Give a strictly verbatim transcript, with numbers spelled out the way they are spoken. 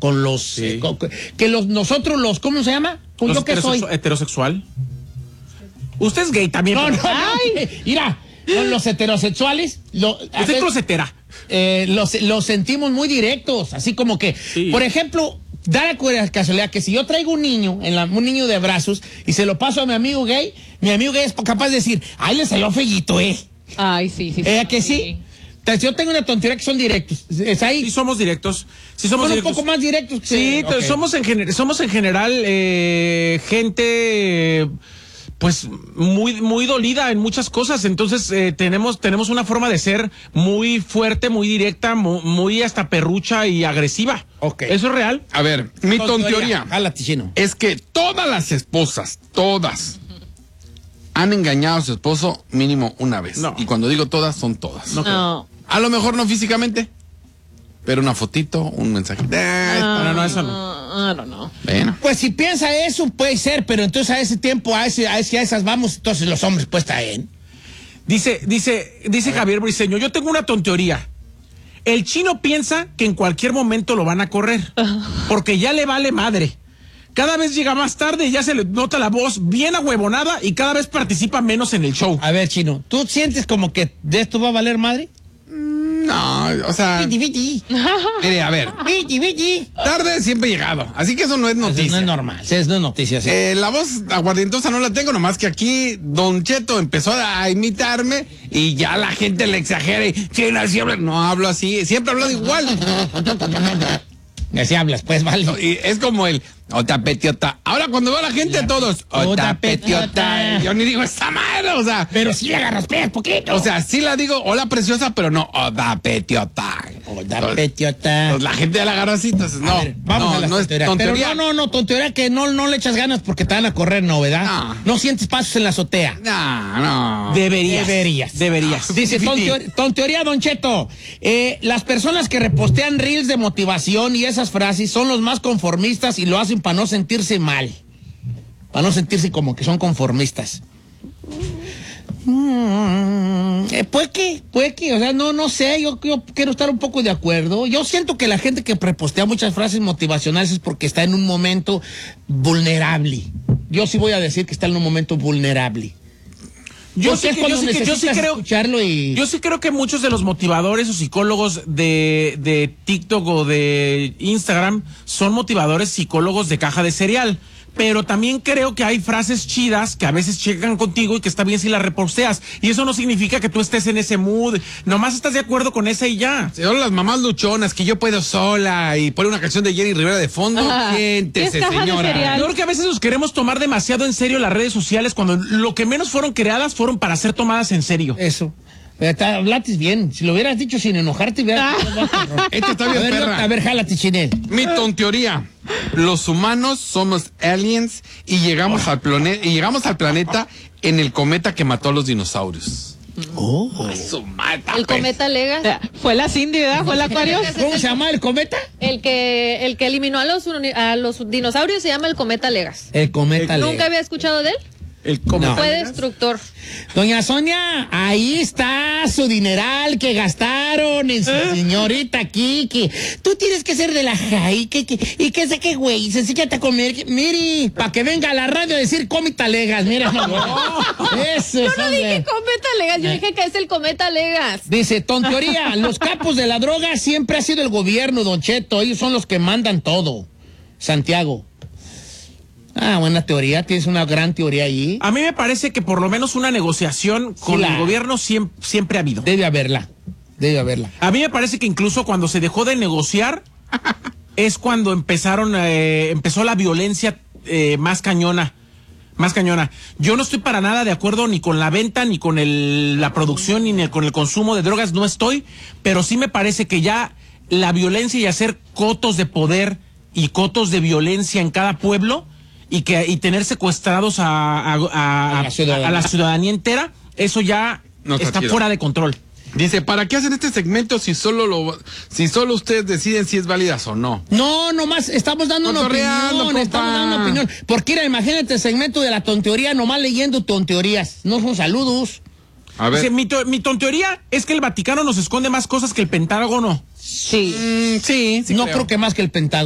con los Sí. eh, con- que los nosotros los ¿cómo se llama? Pues Los yo que soy. heterosexu- heterosexual. Usted es gay también. No, pero- no, no. Mira, con los heterosexuales, lo, a Usted ver, es closetera. eh, los, los sentimos muy directos, así como que, Sí. por ejemplo, da la cu- casualidad que si yo traigo un niño, en la, un niño de brazos, y se lo paso a mi amigo gay, mi amigo gay es capaz de decir, ay, le salió fellito, eh. Ay, sí, sí. ¿Eh, que sí? Entonces, yo tengo una tontería que son directos. Es ahí. Sí somos directos. Sí somos Son un directos. poco más directos que Sí, ok. somos en gener- somos en general eh, gente pues muy muy dolida en muchas cosas, entonces eh, tenemos tenemos una forma de ser muy fuerte, muy directa, muy, muy hasta perrucha y agresiva. Ok. Eso es real. A ver, mi tonteoría Jálate, chino. es que todas las esposas, todas, han engañado a su esposo mínimo una vez. No. Y cuando digo todas, son todas. No. No. A lo mejor no físicamente, pero una fotito, un mensaje. Eh, no, no, eso no. No, no, no. bueno. Pues si piensa eso, puede ser, pero entonces a ese tiempo, a, ese, a, ese, a esas vamos, entonces los hombres pues también. Dice dice dice Javier Briceño, yo tengo una tontería. El chino piensa que en cualquier momento lo van a correr, porque ya le vale madre. Cada vez llega más tarde y ya se le nota la voz bien ahuevonada y cada vez participa menos en el show. A ver, chino, ¿tú sientes como que de esto va a valer madre? No, o sea, Viti, viti. mire, a ver, Viti, viti. tarde siempre he llegado, así que eso no es Eso noticia. no es normal, eso no es noticia. Sí. Eh, la voz aguardientosa no la tengo, nomás que aquí Don Cheto empezó a imitarme y ya la gente le exagera y "Chino, así habla". No hablo así, siempre hablo igual. Así hablas, pues, vale. Y es como el Ota petiota. Ahora cuando veo a la gente todos Ota petiota. Yo ni digo esa madre, o sea. Pero sí le agarras pies poquito. O sea, sí la digo, hola preciosa, pero no, Ota petiota. Oda petiota. Pues la gente ya la agarra así, entonces no. A ver, vamos no, a la no es tontería. tontería. Pero no, no, no, tontería que no, no le echas ganas porque te van a correr, ¿no, verdad? No. No sientes pasos en la azotea. No, no. Deberías. Deberías. Deberías. Dice, tonteoría, tonteoría, Don Cheto. Eh, las personas que repostean reels de motivación y esas frases son los más conformistas y lo hacen para no sentirse mal. Para no sentirse como que son conformistas. Mm, eh, puede que, puede que, o sea, no, no sé, yo, yo quiero estar un poco de acuerdo. Yo siento que la gente que repostea muchas frases motivacionales es porque está en un momento vulnerable. Yo sí voy a decir que está en un momento vulnerable. Yo Porque sí, es que- cuando yo sí que- yo sí necesitas creo, escucharlo y... yo sí creo que muchos de los motivadores o psicólogos de, de TikTok o de Instagram son motivadores psicólogos de caja de cereal. Pero también creo que hay frases chidas que a veces llegan contigo y que está bien si las reposteas. Y eso no significa que tú estés en ese mood. Nomás estás de acuerdo con esa y ya. Son las mamás luchonas que yo puedo sola y pone una canción de Jenny Rivera de fondo. Ajá. Siéntese, Es caja de señora. cereal. Yo creo que a veces nos queremos tomar demasiado en serio las redes sociales cuando lo que menos fueron creadas fueron para ser tomadas en serio. Eso. Está, hablatis bien. Si lo hubieras dicho sin enojarte, hubieras... Este está bien, a ver, perra. a ver, jálate, Chinel. Mi tonteoría. Los humanos somos aliens y llegamos al planeta y llegamos al planeta en el cometa que mató a los dinosaurios. Oh. Su madre, El pues. cometa Legas. Eh, Fue la Cindy, ¿verdad? Fue el Aquarius. ¿Cómo se llama el cometa? El que, el que eliminó a los, uni- a los dinosaurios se llama el cometa Legas. El cometa. ¿Nunca Lega. había escuchado de él? El cometa. Fue destructor. Doña Sonia, ahí está su dineral que gastaron en su señorita Kiki. Tú tienes que ser de la jai, que, que, y que sé que güey, sencillate a comer. que- Miri, para que venga a la radio a decir cómita Legas, mira. Eso Yo es, no hombre. dije cometa Legas, yo dije que es el cometa Legas. Dice, tonteoría, los capos de la droga siempre ha sido el gobierno, Don Cheto, ellos son los que mandan todo. Santiago. Ah, buena teoría, tienes una gran teoría ahí. A mí me parece que por lo menos una negociación con Sí, la- el gobierno siempre, siempre ha habido. Debe haberla, debe haberla. A mí me parece que incluso cuando se dejó de negociar es cuando empezaron, eh, empezó la violencia eh, más cañona. Más cañona. Yo no estoy para nada de acuerdo ni con la venta, ni con el, la producción, ni con el consumo de drogas, no estoy, pero sí me parece que ya la violencia y hacer cotos de poder y cotos de violencia en cada pueblo y que y tener secuestrados a, a, a- A la ciudadanía. a la ciudadanía entera, eso ya No está está chido. fuera de control. Dice, ¿para qué hacen este segmento si solo lo si solo ustedes deciden si es válidas o no? No, nomás estamos dando una Cotorreando, opinión, estamos compa. dando una opinión. Porque mira, imagínate el segmento de la tonteoría, nomás leyendo tonteorías. No son saludos. A ver. Dice, mi, to- mi tonteoría es que el Vaticano nos esconde más cosas que el Pentágono. Sí. Mm, sí, sí no creo. creo que más que el Pentágono.